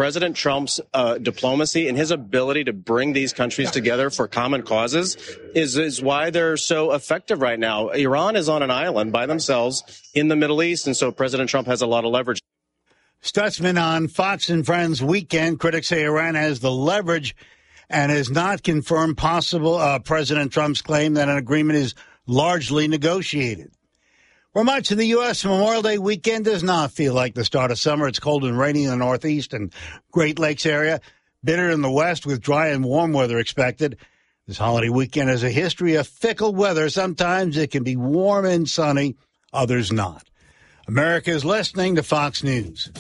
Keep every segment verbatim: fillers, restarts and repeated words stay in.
President Trump's uh, diplomacy and his ability to bring these countries together for common causes is, is why they're so effective right now. Iran is on an island by themselves in the Middle East, and so President Trump has a lot of leverage. Stutzman on Fox and Friends Weekend. Critics say Iran has the leverage and has not confirmed possible uh, President Trump's claim that an agreement is largely negotiated. For much of the U S, Memorial Day weekend does not feel like the start of summer. It's cold and rainy in the Northeast and Great Lakes area, bitter in the West with dry and warm weather expected. This holiday weekend has a history of fickle weather. Sometimes it can be warm and sunny, others not. America is listening to Fox News.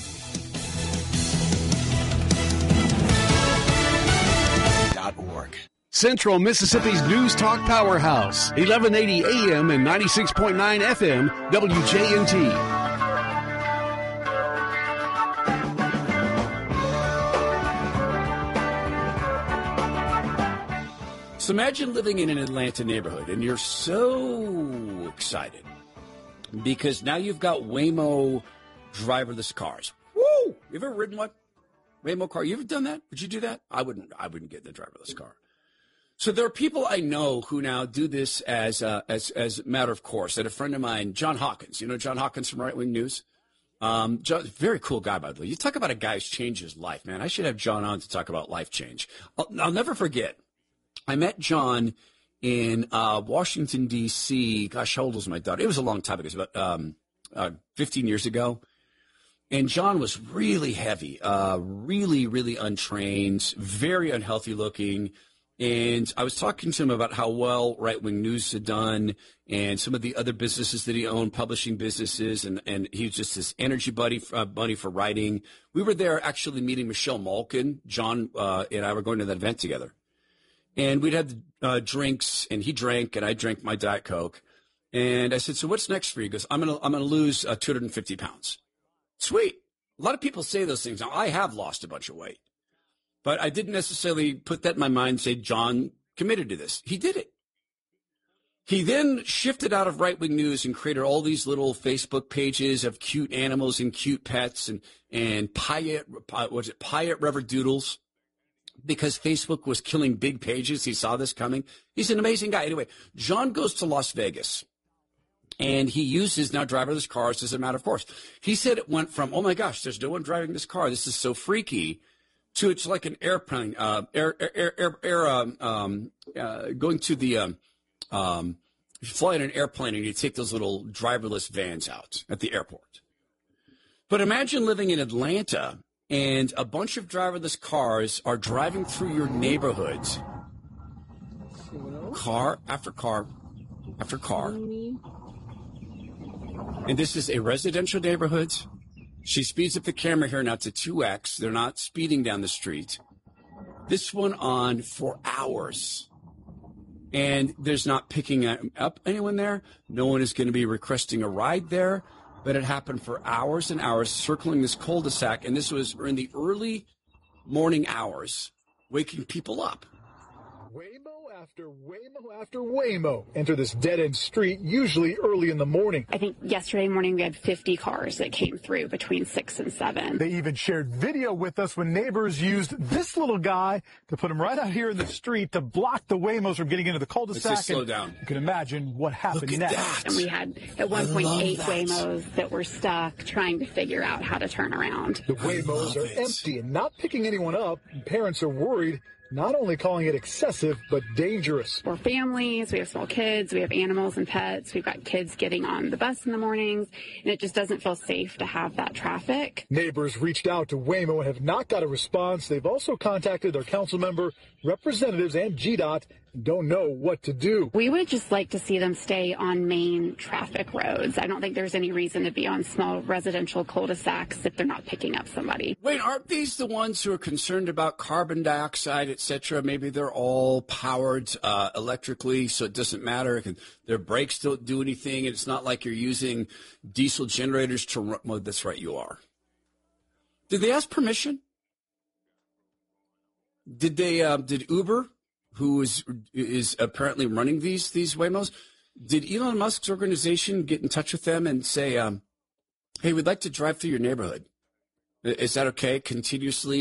Central Mississippi's News Talk Powerhouse, eleven eighty A M and ninety-six point nine F M, W J N T. So imagine living in an Atlanta neighborhood, and you're so excited because now you've got Waymo driverless cars. Woo! You ever ridden one? Waymo car? You ever done that? Would you do that? I wouldn't. I wouldn't get in the driverless car. So there are people I know who now do this as uh, as as a matter of course. And a friend of mine, John Hawkins, you know John Hawkins from Right Wing News? Um, John, very cool guy, by the way. You talk about a guy who's changed his life, man. I should have John on to talk about life change. I'll, I'll never forget. I met John in uh, Washington, D C Gosh, how old was my daughter? It was a long time ago. It was about um, uh, fifteen years ago. And John was really heavy, uh, really, really untrained, very unhealthy looking. And I was talking to him about how well Right Wing News had done and some of the other businesses that he owned, publishing businesses. And, and he was just this energy buddy, uh, buddy for writing. We were there actually meeting Michelle Malkin. John uh, and I were going to that event together. And we'd had uh, drinks, and he drank, and I drank my Diet Coke. And I said, so what's next for you? He goes, I'm going to I'm gonna lose uh, two hundred fifty pounds. Sweet. A lot of people say those things. Now, I have lost a bunch of weight. But I didn't necessarily put that in my mind and say, John committed to this. He did it. He then shifted out of Right Wing News and created all these little Facebook pages of cute animals and cute pets and, and Piet, what was it, Piet Reverdoodles, because Facebook was killing big pages. He saw this coming. He's an amazing guy. Anyway, John goes to Las Vegas. And he uses now driverless cars as a matter of course. He said it went from, oh, my gosh, there's no one driving this car. This is so freaky, to it's like an airplane, uh, air, air, air, air um, um, uh, going to the, um, um, you fly in an airplane and you take those little driverless vans out at the airport. But imagine living in Atlanta and a bunch of driverless cars are driving through your neighborhoods, car after car after car. And this is a residential neighborhood. She speeds up the camera here now to two X. They're not speeding down the street. This went on for hours. And there's not picking up anyone there. No one is going to be requesting a ride there. But it happened for hours and hours, circling this cul-de-sac. And this was in the early morning hours, waking people up. Waymo after Waymo after Waymo enter this dead-end street, usually early in the morning. I think yesterday morning we had fifty cars that came through between six and seven. They even shared video with us when neighbors used this little guy to put him right out here in the street to block the Waymos from getting into the cul-de-sac. Let's just slow down. You can imagine what happened next. That. And we had at one point eight that. Waymos that were stuck trying to figure out how to turn around. The Waymos are it. empty and not picking anyone up. Parents are worried, not only calling it excessive, but dangerous. We're families, we have small kids, we have animals and pets, we've got kids getting on the bus in the mornings, and it just doesn't feel safe to have that traffic. Neighbors reached out to Waymo and have not got a response. They've also contacted their council member, representatives, and G DOT, and don't know what to do. We would just like to see them stay on main traffic roads. I don't think there's any reason to be on small residential cul-de-sacs if they're not picking up somebody. Wait, aren't these the ones who are concerned about carbon dioxide, et cetera? Maybe they're all powered uh, electrically, so it doesn't matter. Their brakes don't do anything, and it's not like you're using diesel generators to run. Well, that's right, you are. Did they ask permission? Did they? Uh, did Uber, who is is apparently running these these Waymos, did Elon Musk's organization get in touch with them and say, um, "Hey, we'd like to drive through your neighborhood. Is that okay?" Continuously.